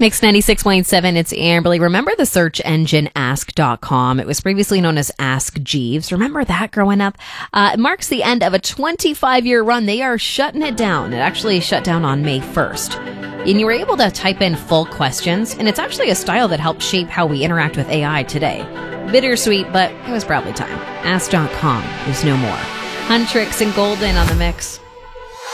Mix 96.7, it's Amberly. Remember the search engine Ask.com? It was previously known as Ask Jeeves. Remember that growing up? It marks the end of a 25-year run. They are shutting it down. It actually shut down on May 1st. And you were able to type in full questions, and it's actually a style that helped shape how we interact with AI today. Bittersweet, but it was probably time. Ask.com is no more. Huntrix and Golden on the mix.